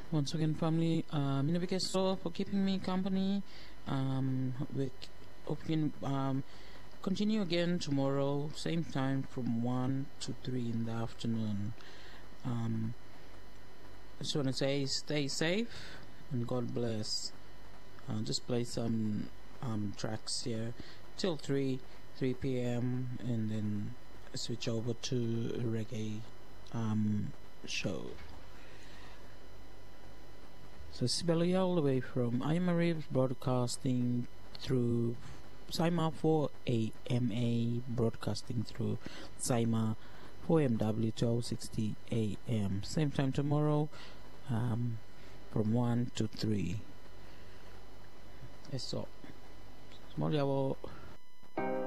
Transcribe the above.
Once again, family, Minabikeso for keeping me company. We hope you can continue again tomorrow, same time from 1 to 3 in the afternoon. I just want to say stay safe and God bless. Just play some tracks here till 3 p.m. and then switch over to a reggae show. So Sibeli all the way from IMA broadcasting through Saima 4AMA, broadcasting through Saima 4MW 1260 AM. Same time tomorrow from 1 to 3. Eso. Small yawo.